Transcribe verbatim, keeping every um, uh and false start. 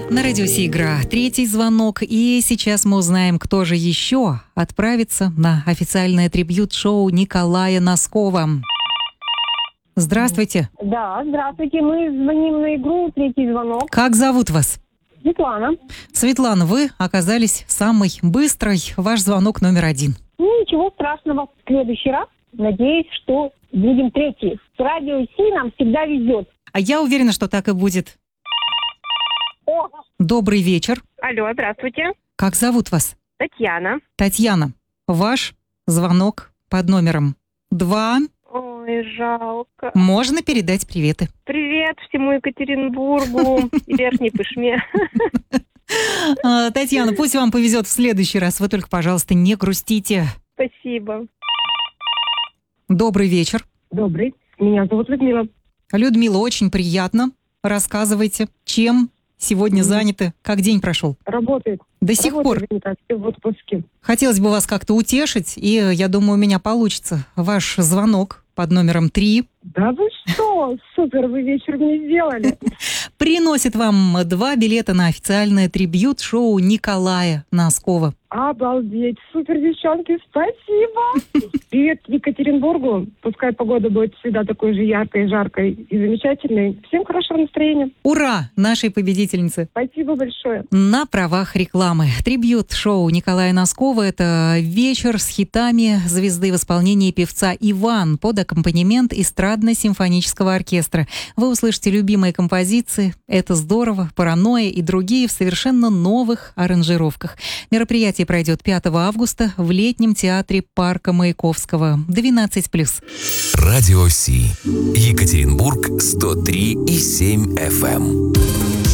На радио Си игра «Третий звонок», и сейчас мы узнаем, кто же еще отправится на официальное трибьют-шоу Николая Носкова. Здравствуйте. Да, здравствуйте. Мы звоним на игру «Третий звонок». Как зовут вас? Светлана. Светлана, вы оказались самой быстрой. Ваш звонок номер один. Ну, ничего страшного. В следующий раз, надеюсь, что будем третьи. С радио Си нам всегда везет. А я уверена, что так и будет. О! Добрый вечер. Алло, здравствуйте. Как зовут вас? Татьяна. Татьяна, ваш звонок под номером два. Ой, жалко. Можно передать приветы. Привет всему Екатеринбургу и Верхней Пышме. А, Татьяна, пусть вам повезет в следующий раз. Вы только, пожалуйста, не грустите. Спасибо. Добрый вечер. Добрый. Меня зовут Людмила. Людмила, очень приятно. Рассказывайте, чем сегодня заняты, как день прошел? Работает. До сих пор. В отпуске. Хотелось бы вас как-то утешить, и я думаю, у меня получится. Ваш звонок под номером три Да вы что? Супер, вы вечер мне сделали. приносит вам два билета на официальное трибьют-шоу Николая Носкова. Обалдеть. Супер, девчонки, спасибо. Привет Екатеринбургу. Пускай погода будет всегда такой же яркой, жаркой и замечательной. Всем хорошего настроения. Ура нашей победительнице. Спасибо большое. На правах рекламы. Трибьют-шоу Николая Носкова – это вечер с хитами звезды в исполнении певца Иван под аккомпанемент эстрадно-симфонического оркестра. Вы услышите любимые композиции «Это здорово», «Паранойя» и другие в совершенно новых аранжировках. Мероприятие пройдет пятого августа в летнем театре парка Маяковского. двенадцать плюс. Радио Си. Екатеринбург сто три и семь эф эм.